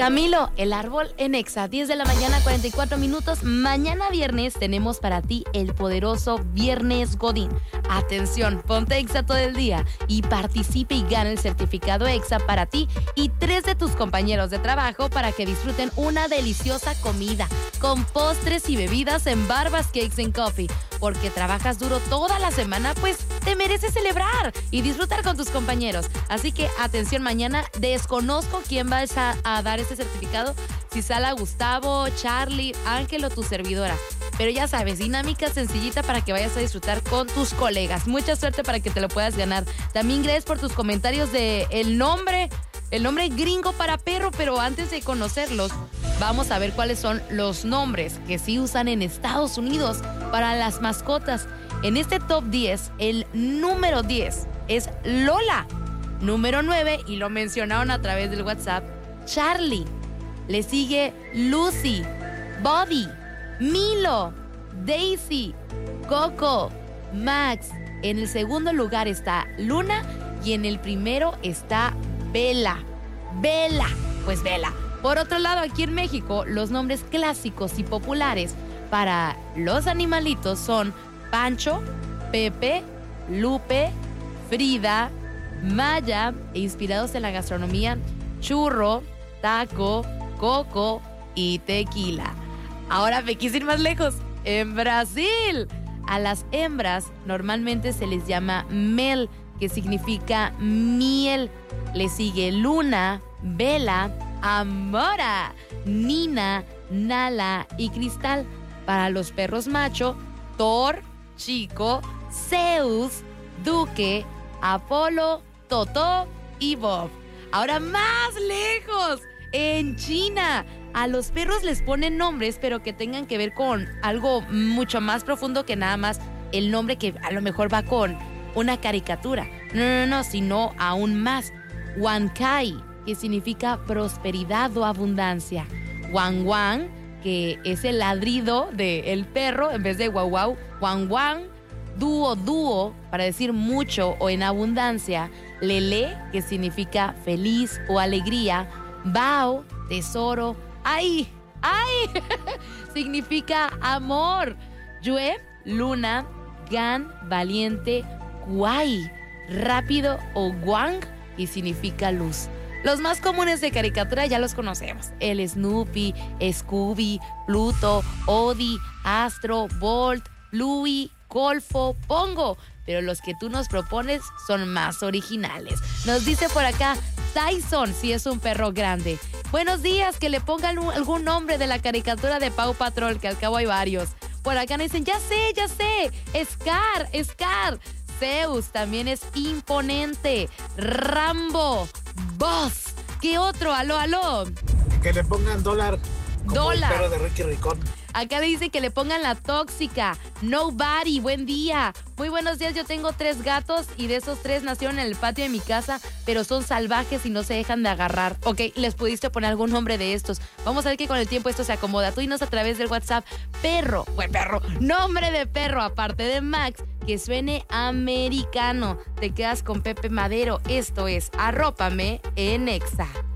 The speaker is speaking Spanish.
Camilo, el árbol en Exa, 10 de la mañana, 44 minutos. Mañana viernes tenemos para ti el poderoso Viernes Godín. Atención, ponte Exa todo el día y participe y gana el certificado Exa para ti y 3 de tus compañeros de trabajo para que disfruten una deliciosa comida con postres y bebidas en Barbas Cakes and Coffee. Porque trabajas duro toda la semana, pues te mereces celebrar y disfrutar con tus compañeros. Así que atención, mañana desconozco quién va a dar ese certificado, si Sala, Gustavo, Charlie, Ángel o tu servidora. Pero ya sabes, dinámica sencillita para que vayas a disfrutar con tus colegas. Mucha suerte para que te lo puedas ganar. También gracias por tus comentarios de el nombre gringo para perro, pero antes de conocerlos, vamos a ver cuáles son los nombres que sí usan en Estados Unidos para las mascotas. En este top 10, el número 10 es Lola. Número 9, y lo mencionaron a través del WhatsApp, Charlie. Le sigue Lucy, Bobby, Milo, Daisy, Coco, Max. En el segundo lugar está Luna y en el primero está Bella. Pues Bella. Por otro lado, aquí en México, los nombres clásicos y populares para los animalitos son Pancho, Pepe, Lupe, Frida, Maya, e inspirados en la gastronomía, Churro, Taco, Coco y Tequila. Ahora me quise ir más lejos. En Brasil, a las hembras normalmente se les llama mel, que significa miel. Le sigue Luna, Bella, Amora, Nina, Nala y Cristal. Para los perros macho, Thor, Chico, Zeus, Duque, Apolo, Totó y Bob. Ahora más lejos, en China, a los perros les ponen nombres, pero que tengan que ver con algo mucho más profundo que nada más el nombre que a lo mejor va con una caricatura. No, sino aún más. Huancaí, que significa prosperidad o abundancia. Guan Guan, que es el ladrido del perro en vez de guau guau. Guan Guan. Dúo, para decir mucho o en abundancia. Lele, que significa feliz o alegría. Bao, tesoro. ¡Ay! Significa amor. Yue, luna. Gan, valiente. Guay, rápido o Guang, y significa luz. Los más comunes de caricatura ya los conocemos. El Snoopy, Scooby, Pluto, Odie, Astro, Bolt, Louie, Golfo, Pongo. Pero los que tú nos propones son más originales. Nos dice por acá Tyson, si es un perro grande. Buenos días, que le pongan algún nombre de la caricatura de Paw Patrol, que al cabo hay varios. Por acá nos dicen, ya sé. Scar. Zeus también es imponente. Rambo, Boss. ¿Qué otro? Aló. Que le pongan dólar. Como el perro de Ricky Ricón. Acá le dice que le pongan la tóxica. Nobody, buen día. Muy buenos días, yo tengo 3 gatos y de esos 3 nacieron en el patio de mi casa, pero son salvajes y no se dejan de agarrar. Ok, les pudiste poner algún nombre de estos. Vamos a ver que con el tiempo esto se acomoda. Tú dinos a través del WhatsApp. Buen perro. Nombre de perro, aparte de Max, que suene americano. Te quedas con Pepe Madero. Esto es Arrópame en Exa.